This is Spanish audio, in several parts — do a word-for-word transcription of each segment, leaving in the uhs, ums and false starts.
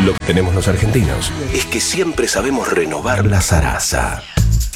Lo que tenemos los argentinos es que siempre sabemos renovar la zaraza.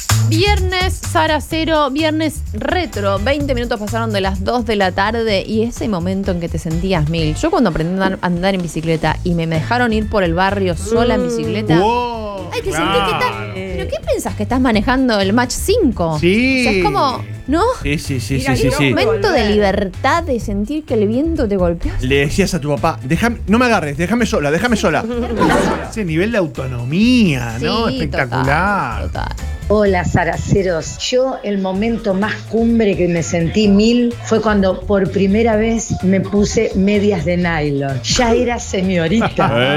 Viernes Zaracero, viernes retro. veinte minutos pasaron de las dos de la tarde y ese momento en que te sentías mil. Yo cuando aprendí a andar en bicicleta y me dejaron ir por el barrio sola en bicicleta. Wow, Ay, te claro. sentí que estás. ¿Pero qué pensás que estás manejando el match cinco? Sí. O sea, es como, ¿no? Sí, sí, sí, Mira, sí, sí, un sí. momento de libertad, de sentir que el viento te golpea. Le decías a tu papá, déjame, no me agarres, déjame sola, déjame sola. Ese nivel de autonomía, ¿no? Sí, Espectacular. Total, total. Hola, zaraceros. Yo el momento más cumbre que me sentí mil fue cuando por primera vez me puse medias de nylon. Ya era señorita.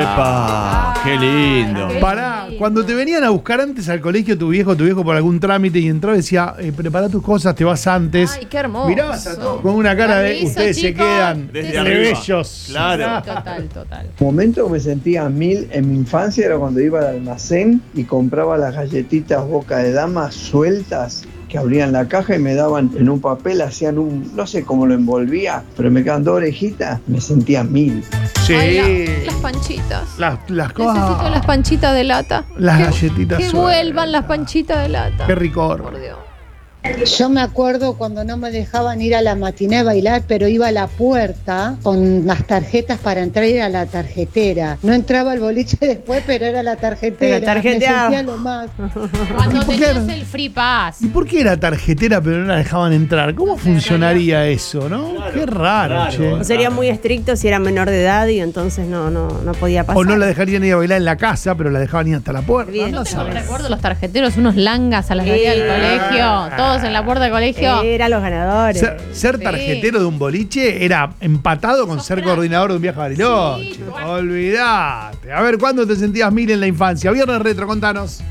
¡Epa! ¡Qué lindo! Qué Pará, lindo. cuando te venían a buscar antes al colegio tu viejo, tu viejo por algún trámite y entraba y decía, eh, prepara tus cosas, te vas antes. Ay, qué hermoso. Mirabas a todos con una cara de, Permiso, ustedes se chicos. quedan Desde de arriba. bellos. Claro. Total, total. El momento que me sentía mil en mi infancia era cuando iba al almacén y compraba las galletitas Boca de Dama sueltas que abrían la caja y me daban en un papel, hacían un, no sé cómo lo envolvía, pero me quedaban dos orejitas, me sentía mil. Sí. Ay, la- las panchitas. Las, las cosas. Necesito las panchitas de lata. Las Que- galletitas Que sueltas. vuelvan las panchitas de lata. Qué ricor. Por Dios. Yo me acuerdo cuando no me dejaban ir a la matiné a bailar, pero iba a la puerta con las tarjetas para entrar y era la tarjetera. No entraba al boliche después, pero era la tarjetera. Pero tarjeteaba. Me sentía lo más. Cuando ¿Y por qué tenías era? el free pass. ¿Y por qué era tarjetera pero no la dejaban entrar? ¿Cómo funcionaría eso, no? Qué raro, che. O sería muy estricto si era menor de edad y entonces no, no, no podía pasar. O no la dejarían ir a bailar en la casa, pero la dejaban ir hasta la puerta. Bien. Yo tengo recuerdo los tarjeteros, unos langas a la salida del Sí. colegio. Todos en la puerta del colegio. Eran los ganadores. Ser, ser Sí. tarjetero de un boliche era empatado con Sos ser crack. coordinador de un viaje a Bariloche. Sí, Olvidate. A ver, ¿cuándo te sentías mil en la infancia? Viernes retro, contanos.